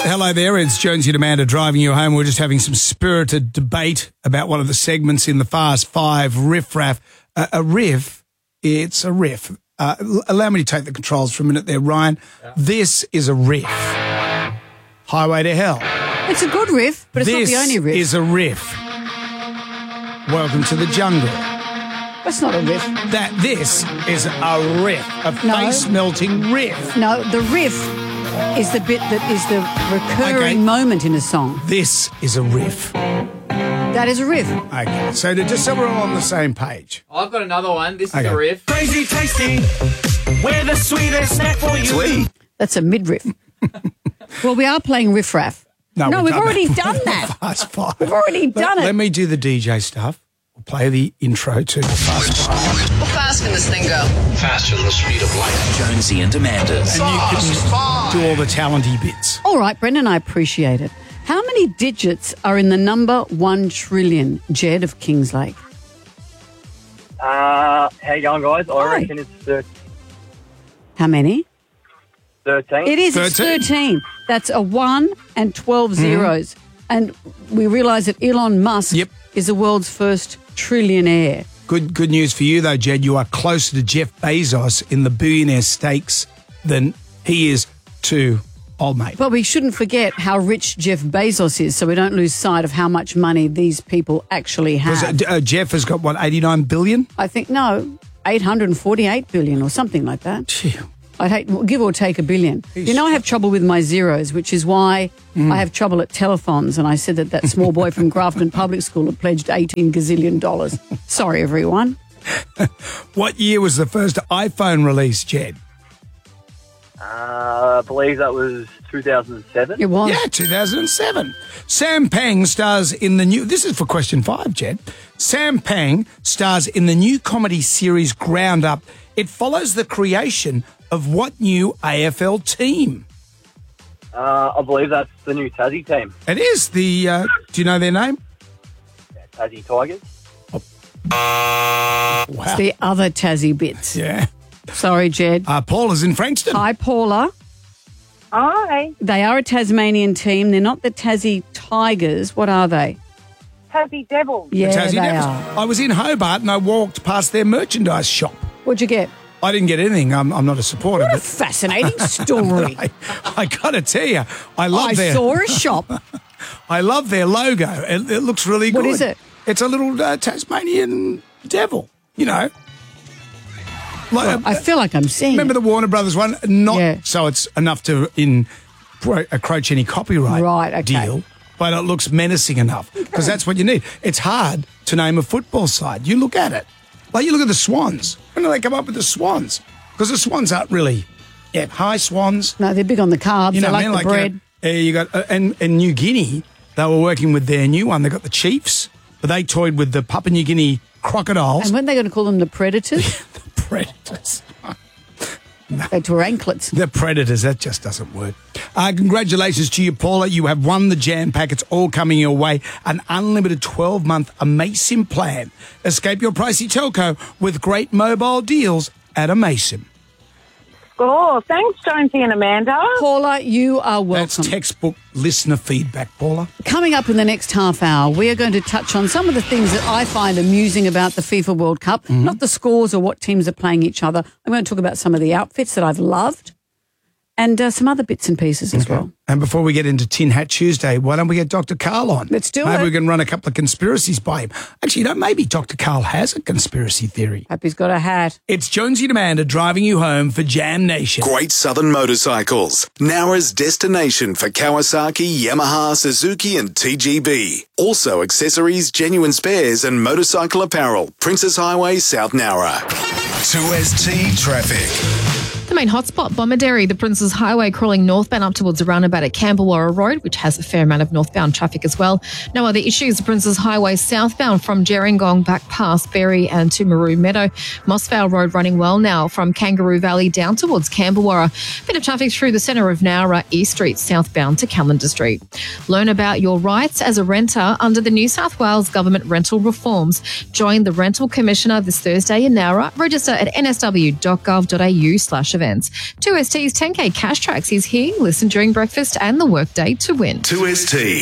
Hello there, it's Jonesy and Amanda driving you home. We're just having some spirited debate about one of the segments in the Fast Five, Riff Raff. A riff, it's a riff. Allow me to take the controls for a minute there, Ryan. Yeah. This is a riff. Highway to Hell. It's a good riff, but it's not the only riff. This is a riff. Welcome to the jungle. That's not a riff. This is a riff, a face-melting riff. No, the riff is the bit that is the recurring moment in a song. This is a riff. That is a riff. Okay, so just so we're all on the same page. I've got another one. This is a riff. Crazy tasty, we're the sweetest snack for you. Sweet. That's a mid-riff. Well, we are playing Riff Raff. No, we've already done that. Fast Five. We've already done it. Let me do the DJ stuff. We'll play the intro to the Fast Five. How fast can this thing go? Faster than the speed of light. Jonesy and Amanda's. And you can do all the talenty bits. All right, Brendan, I appreciate it. How many digits are in the number 1 trillion, Jed of Kingslake? How you going, guys? Hi. I reckon it's 13. How many? 13. It is. 13. It's 13. That's a 1 and 12 zeros. And we realise that Elon Musk is the world's first trillionaire. Good news for you, though, Jed. You are closer to Jeff Bezos in the billionaire stakes than he is to old mate. But we shouldn't forget how rich Jeff Bezos is, so we don't lose sight of how much money these people actually have. Jeff has got, 89 billion? I think, 848 billion or something like that. Gee. I'd hate, give or take $1 billion. I have trouble with my zeros, which is why I have trouble at telethons. And I said that small boy from Grafton Public School had pledged $18 gazillion. Sorry, everyone. What year was the first iPhone released, Jed? I believe that was 2007. It was. Yeah, 2007. Sam Pang stars in the new... This is for question 5, Jed. Sam Pang stars in the new comedy series Ground Up. It follows the creation of what new AFL team? I believe that's the new Tassie team. It is. Do you know their name? Yeah, Tassie Tigers. Wow. It's the other Tassie bits. Yeah. Sorry, Jed. Paula's in Frankston. Hi, Paula. Hi. They are a Tasmanian team. They're not the Tassie Tigers. What are they? Tassie Devils. Yeah, the Tassie they Devils. are. I was in Hobart and I walked past their merchandise shop. What'd you get? I didn't get anything. I'm not a supporter. What a fascinating story. I got to tell you, I saw a shop. I love their logo. It looks really good. What is it? It's a little Tasmanian devil, you know. I feel like I'm seeing Remember the Warner Brothers one? So it's enough to encroach any copyright deal, but it looks menacing enough because that's what you need. It's hard to name a football side. You look at it. Like you look at the Swans. When do they come up with the Swans? Because the Swans aren't really high Swans. No, they're big on the carbs. They like the bread. You got and New Guinea, they were working with their new one. They got the Chiefs, but they toyed with the Papua New Guinea crocodiles. And when they going to call them the Predators? The Predators. They were anklets. The Predators, that just doesn't work. Congratulations to you, Paula. You have won the Jam Pack. It's all coming your way. An unlimited 12-month Amaysim plan. Escape your pricey telco with great mobile deals at Amaysim. Oh, thanks, Jonesy and Amanda. Paula, you are welcome. That's textbook listener feedback, Paula. Coming up in the next half hour, we are going to touch on some of the things that I find amusing about the FIFA World Cup, not the scores or what teams are playing each other. I'm going to talk about some of the outfits that I've loved and some other bits and pieces as well. And before we get into Tin Hat Tuesday, why don't we get Dr. Karl on? Let's do it. Maybe we can run a couple of conspiracies by him. Actually, maybe Dr. Karl has a conspiracy theory. Hope he's got a hat. It's Jonesy and Amanda driving you home for Jam Nation. Great Southern Motorcycles. Nowra's destination for Kawasaki, Yamaha, Suzuki and TGB. Also accessories, genuine spares and motorcycle apparel. Princess Highway, South Nowra. 2ST Traffic. The main hotspot, Bomaderry, the Princes Highway crawling northbound up towards the roundabout at Camberwarra Road, which has a fair amount of northbound traffic as well. No other issues. The Princes Highway southbound from Gerringong back past Berry and to Maru Meadow. Mossvale Road running well now from Kangaroo Valley down towards Camberwarra. Bit of traffic through the centre of Nowra, East Street southbound to Callender Street. Learn about your rights as a renter under the New South Wales Government rental reforms. Join the Rental Commissioner this Thursday in Nowra. Register at nsw.gov.au/apply. Bash events. 2ST's 10K Cash Tracks is here. Listen during breakfast and the workday to win. 2ST.